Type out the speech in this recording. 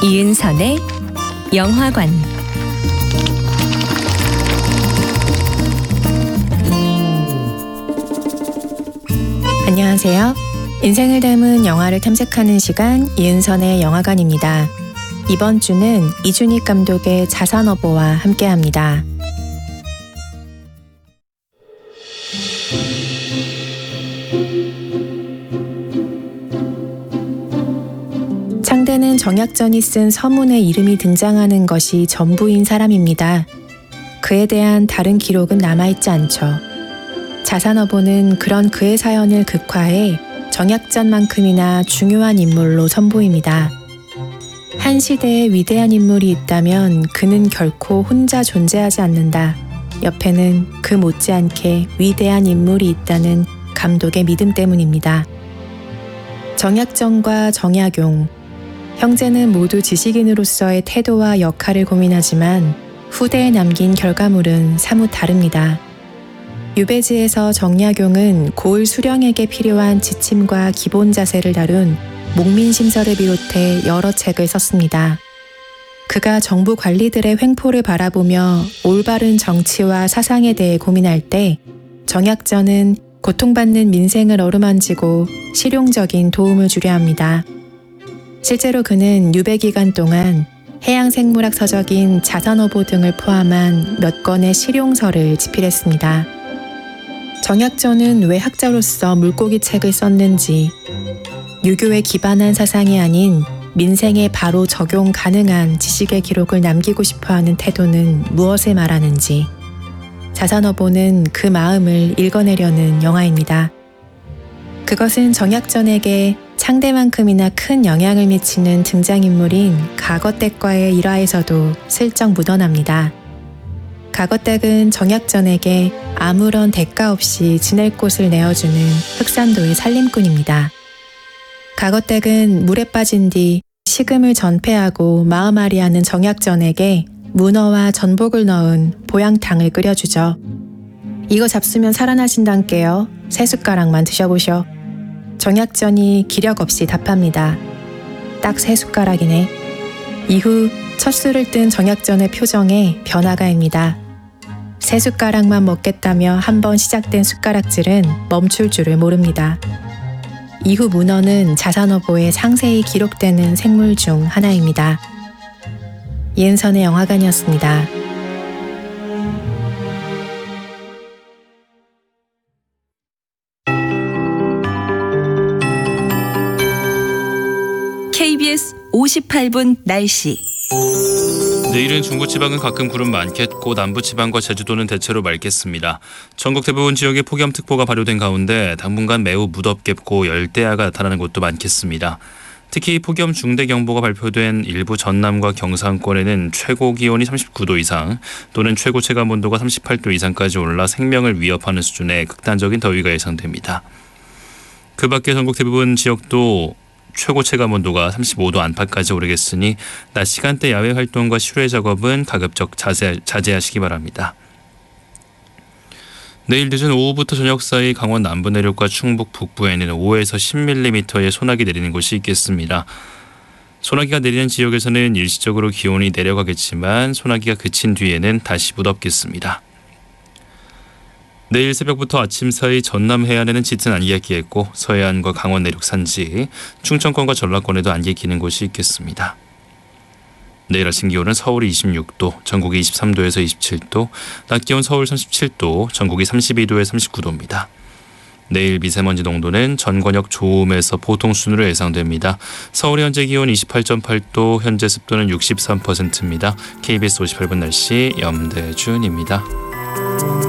이은선의 영화관, 안녕하세요. 인생을 닮은 영화를 탐색하는 시간 이은선의 영화관입니다. 이번 주는 이준익 감독의 자산어보와 함께합니다. 창대는 정약전이 쓴 서문의 이름이 등장하는 것이 전부인 사람입니다. 그에 대한 다른 기록은 남아있지 않죠. 자산어보는 그런 그의 사연을 극화해 정약전만큼이나 중요한 인물로 선보입니다. 한 시대에 위대한 인물이 있다면 그는 결코 혼자 존재하지 않는다. 옆에는 그 못지않게 위대한 인물이 있다는 감독의 믿음 때문입니다. 정약전과 정약용, 형제는 모두 지식인으로서의 태도와 역할을 고민하지만 후대에 남긴 결과물은 사뭇 다릅니다. 유배지에서 정약용은 고을 수령에게 필요한 지침과 기본 자세를 다룬 목민심서를 비롯해 여러 책을 썼습니다. 그가 정부 관리들의 횡포를 바라보며 올바른 정치와 사상에 대해 고민할 때 정약전은 고통받는 민생을 어루만지고 실용적인 도움을 주려 합니다. 실제로 그는 유배 기간 동안 해양생물학 서적인 자산어보 등을 포함한 몇 권의 실용서를 집필했습니다. 정약전은 왜 학자로서 물고기 책을 썼는지, 유교에 기반한 사상이 아닌 민생에 바로 적용 가능한 지식의 기록을 남기고 싶어하는 태도는 무엇을 말하는지, 자산어보는 그 마음을 읽어내려는 영화입니다. 그것은 정약전에게 창대만큼이나 큰 영향을 미치는 등장인물인 가거댁과의 일화에서도 슬쩍 묻어납니다. 가거댁은 정약전에게 아무런 대가 없이 지낼 곳을 내어주는 흑산도의 살림꾼입니다. 가거댁은 물에 빠진 뒤 식음을 전폐하고 마음앓이하는 정약전에게 문어와 전복을 넣은 보양탕을 끓여주죠. 이거 잡수면 살아나신단께요. 3숟가락만 드셔보셔. 정약전이 기력 없이 답합니다. 딱 3숟가락이네. 이후 첫 술을 뜬 정약전의 표정에 변화가입니다. 3숟가락만 먹겠다며 한번 시작된 숟가락질은 멈출 줄을 모릅니다. 이후 문어는 자산어보에 상세히 기록되는 생물 중 하나입니다. 이은선의 영화관이었습니다. KBS 58분 날씨. 내일은 중부지방은 가끔 구름 많겠고 남부지방과 제주도는 대체로 맑겠습니다. 전국 대부분 지역에 폭염특보가 발효된 가운데 당분간 매우 무덥겠고 열대야가 나타나는 곳도 많겠습니다. 특히 폭염 중대경보가 발표된 일부 전남과 경상권에는 최고 기온이 39도 이상 또는 최고 체감온도가 38도 이상까지 올라 생명을 위협하는 수준의 극단적인 더위가 예상됩니다. 그 밖에 전국 대부분 지역도 최고 체감온도가 35도 안팎까지 오르겠으니 낮 시간대 야외 활동과 실외 작업은 가급적 자제하시기 바랍니다. 내일 늦은 오후부터 저녁 사이 강원 남부 내륙과 충북 북부에는 5에서 10mm의 소나기 내리는 곳이 있겠습니다. 소나기가 내리는 지역에서는 일시적으로 기온이 내려가겠지만 소나기가 그친 뒤에는 다시 무덥겠습니다. 내일 새벽부터 아침 사이 전남 해안에는 짙은 안개가 끼겠고 서해안과 강원 내륙 산지, 충청권과 전라권에도 안개 끼는 곳이 있겠습니다. 내일 아침 기온은 서울이 26도, 전국이 23도에서 27도, 낮 기온 서울 37도, 전국이 32도에서 39도입니다. 내일 미세먼지 농도는 전권역 좋음에서 보통 수준으로 예상됩니다. 서울의 현재 기온 28.8도, 현재 습도는 63%입니다. KBS 58분 날씨 염대준입니다.